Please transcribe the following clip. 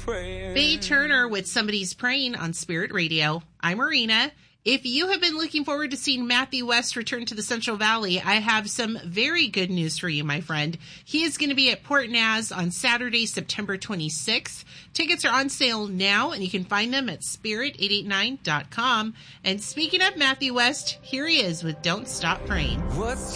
praying. Faye Turner with Somebody's Praying on Spirit Radio. I'm Marina. If you have been looking forward to seeing Matthew West return to the Central Valley, I have some very good news for you, my friend. He is going to be at Port Naz on Saturday, September 26th. Tickets are on sale now, and you can find them at spirit889.com. And speaking of Matthew West, here he is with Don't Stop Praying. What's